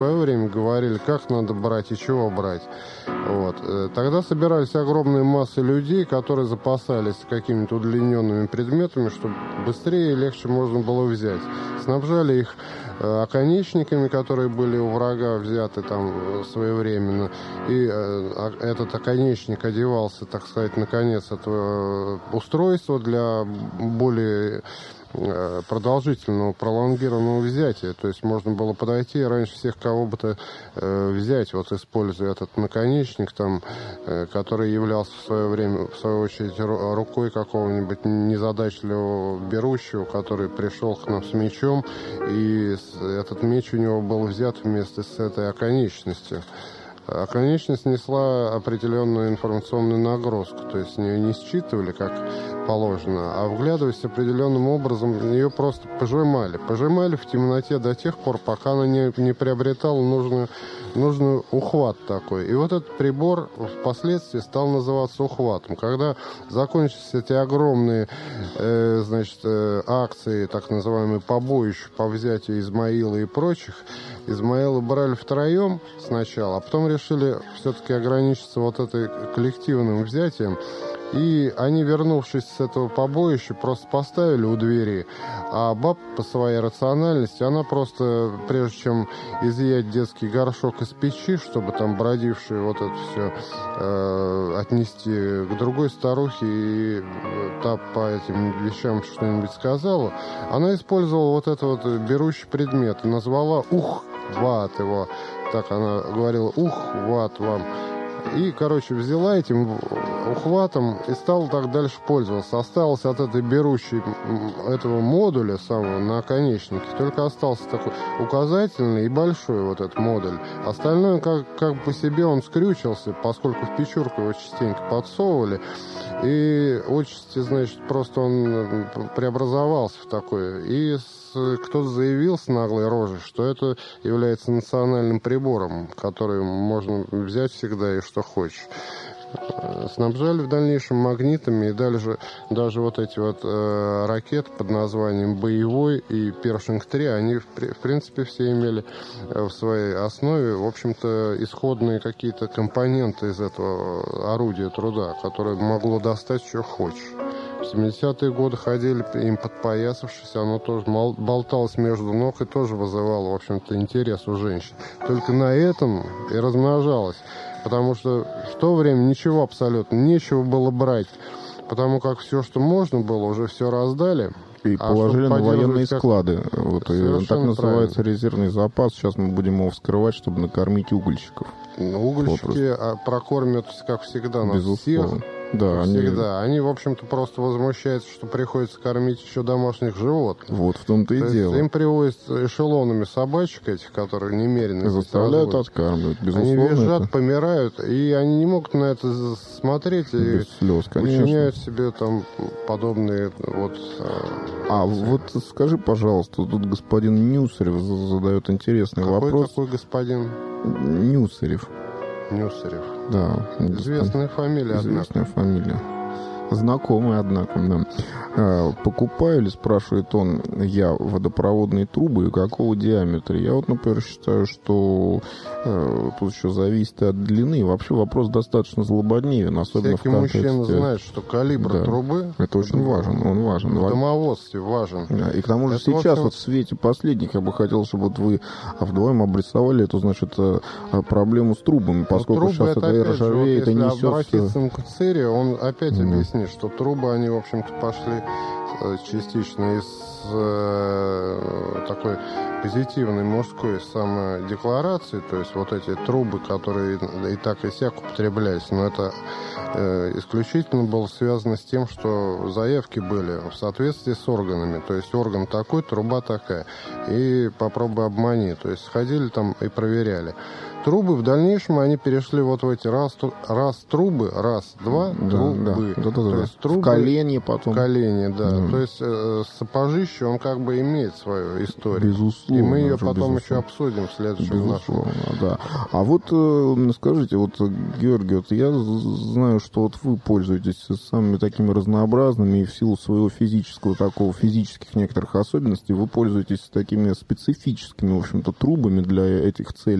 свое время говорили, как надо брать и чего брать. Вот. Тогда собирались огромные массы людей, которые запасались какими-то удлиненными предметами, чтобы быстрее и легче можно было взять. Снабжали их оконечниками, которые были у врага взяты там своевременно. И этот оконечник одевался, так сказать, на конец этого устройства для более продолжительного, пролонгированного взятия. То есть можно было подойти и раньше всех кого бы то взять, вот используя этот наконечник, там, который являлся в свое время, в свою очередь, рукой какого-нибудь незадачливого берущего, который пришел к нам с мечом, и этот меч у него был взят вместе с этой оконечностью. Оконечность несла определенную информационную нагрузку, то есть ее не считывали как положено, а вглядываясь определенным образом, ее просто пожимали. Пожимали в темноте до тех пор, пока она не приобретала нужный ухват такой. И вот этот прибор впоследствии стал называться ухватом. Когда закончились эти огромные акции, так называемые побоища по взятию Измаила и прочих, Измаила брали втроем сначала, а потом решили все-таки ограничиться вот этой коллективным взятием. И они, вернувшись с этого побоища, просто поставили у двери. А баб по своей рациональности, она просто, прежде чем изъять детский горшок из печи, чтобы там бродившие вот это все отнести к другой старухе, и та по этим вещам что-нибудь сказала, она использовала вот этот вот берущий предмет и назвала «ух-ват» его. Так она говорила «ух-ват вам». И, короче, взяла этим ухватом и стала так дальше пользоваться. Осталось от этой берущей этого модуля самого на оконечнике, только остался такой указательный и большой вот этот модуль. Остальное как бы по себе он скрючился, поскольку в печурку его частенько подсовывали. И отчасти, значит, просто он преобразовался в такое. И кто-то заявил с наглой рожей, что это является национальным прибором, который можно взять всегда и что хочешь. Снабжали в дальнейшем магнитами, и даже вот эти вот ракеты под названием «Боевой» и «Першинг-3», они в принципе все имели в своей основе, в общем-то, исходные какие-то компоненты из этого орудия труда, которое могло достать что хочешь. В 70-е годы ходили им подпоясавшись, оно тоже болталось между ног и тоже вызывало, в общем-то, интерес у женщин. Только на этом и размножалось, потому что в то время ничего абсолютно, нечего было брать, потому как все, что можно было, уже все раздали. И положили на военные склады. Вот, так называется правильно. Резервный запас. Сейчас мы будем его вскрывать, чтобы накормить угольщиков. Угольщики прокормят, как всегда, нас всех. Да, всегда. Они, в общем-то, просто возмущаются, что приходится кормить еще домашних животных. Вот в том-то и дело. Им привозят эшелонами собачек этих, которые немерено заставляют откармливать, безусловно. Они визжат, это... помирают, и они не могут на это смотреть без слез, конечно. Учиняют себе там подобные вот... вот скажи, пожалуйста, тут господин Нюсарев задает интересный вопрос. Какой господин? Нюсарев. Нюсарев. Да. Известная фамилия, Известная фамилия. Знакомый, однако, да. Покупаю ли, спрашивает он, я водопроводные трубы и какого диаметра? Я вот, например, считаю, что тут еще зависит от длины. И вообще вопрос достаточно злободневен, особенно всякий в контексте... мужчина знает, что калибр трубы... Это очень важен, он важен. В домоводстве важен. Да, и к тому же это сейчас, вот в свете последних, я бы хотел, чтобы вот вы вдвоем обрисовали эту, значит, проблему с трубами, поскольку сейчас это и ржавеет, и несется... Если обратиться к Цири, он опять объяснит, что трубы, они, в общем-то, пошли частично из такой позитивной мужской самодекларации, то есть вот эти трубы, которые и так и сяк употреблялись, но это исключительно было связано с тем, что заявки были в соответствии с органами, то есть орган такой, труба такая, и попробуй обмани, то есть ходили там и проверяли. Трубы в дальнейшем они перешли вот в эти раз трубы, раз, два, трубы. Да. То есть трубы, в колене потом. В колене, да. То есть сапожище, он как бы имеет свою историю. Безусловно. Безусловно. И мы ее потом еще обсудим в следующем нашем. Да. А вот скажите, вот, Георгий, вот я знаю, что вот вы пользуетесь самыми такими разнообразными, и в силу своего физических некоторых особенностей, вы пользуетесь такими специфическими, в общем-то, трубами для этих целей.